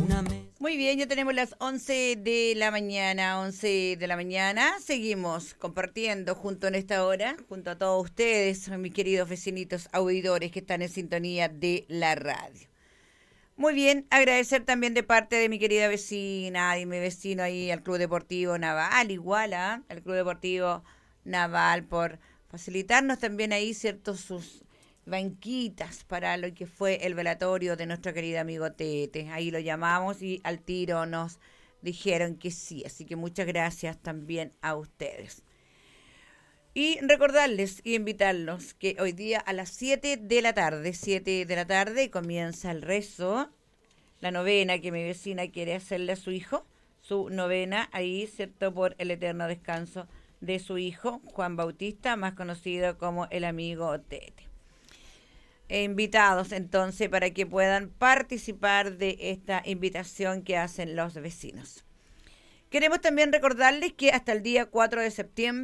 Muy bien, ya tenemos las 11 de la mañana, 11 de la mañana. Seguimos compartiendo junto en esta hora, junto a todos ustedes, mis queridos vecinitos auditores que están en sintonía de la radio. Muy bien, agradecer también de parte de mi querida vecina y mi vecino ahí al Club Deportivo Naval, igual al Club Deportivo Naval por facilitarnos también ahí ciertos sus banquitas para lo que fue el velatorio de nuestro querido amigo Tete. Ahí lo llamamos y al tiro nos dijeron que sí, así que muchas gracias también a ustedes. Y recordarles y invitarlos que hoy día a las 7 de la tarde comienza el rezo, la novena que mi vecina quiere hacerle a su hijo, su novena ahí, ¿cierto? Por el eterno descanso de su hijo, Juan Bautista, más conocido como el amigo Tete. Invitados entonces para que puedan participar de esta invitación que hacen los vecinos. Queremos también recordarles que hasta el día 4 de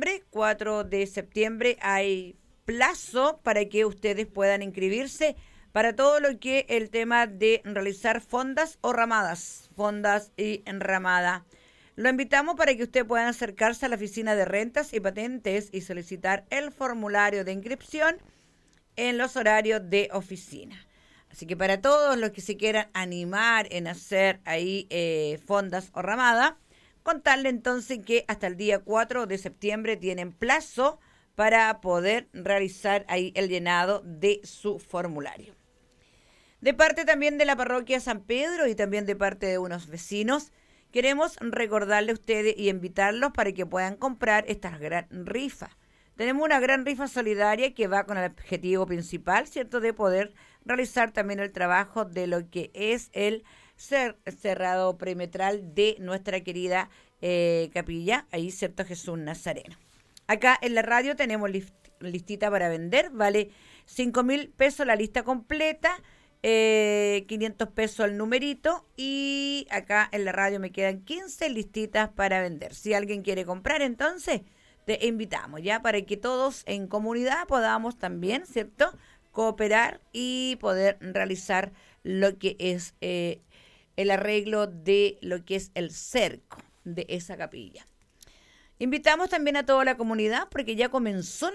septiembre hay plazo para que ustedes puedan inscribirse para todo lo que el tema de realizar fondas o ramadas, fondas y enramada. Lo invitamos para que usted pueda acercarse a la oficina de rentas y patentes y solicitar el formulario de inscripción en los horarios de oficina. Así que para todos los que se quieran animar en hacer ahí fondas o ramada, contarle entonces que hasta el día 4 de septiembre tienen plazo para poder realizar ahí el llenado de su formulario. De parte también de la parroquia San Pedro y también de parte de unos vecinos, queremos recordarle a ustedes y invitarlos para que puedan comprar esta gran rifa. Tenemos una gran rifa solidaria que va con el objetivo principal, ¿cierto?, de poder realizar también el trabajo de lo que es el cerrado perimetral de nuestra querida capilla, ahí, ¿cierto?, Jesús Nazareno. Acá en la radio tenemos listita para vender, vale 5.000 pesos la lista completa, 500 pesos el numerito, y acá en la radio me quedan 15 listitas para vender. Si alguien quiere comprar, entonces te invitamos ya para que todos en comunidad podamos también, ¿cierto?, cooperar y poder realizar lo que es el arreglo de lo que es el cerco de esa capilla. Invitamos también a toda la comunidad porque ya comenzó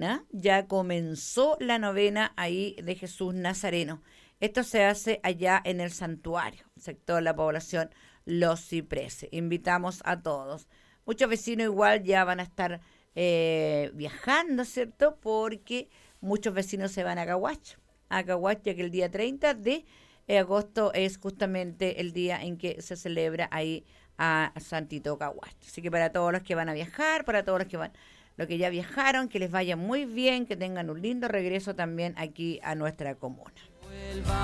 la novena ahí de Jesús Nazareno. Esto se hace allá en el santuario, sector de la población Los Cipreses. Invitamos a todos. Muchos vecinos igual ya van a estar viajando, ¿cierto? Porque muchos vecinos se van a Caguacho, ya que el día 30 de agosto es justamente el día en que se celebra ahí a Santito Caguacho. Así que para todos los que van a viajar, para todos los que ya viajaron, que les vaya muy bien, que tengan un lindo regreso también aquí a nuestra comuna.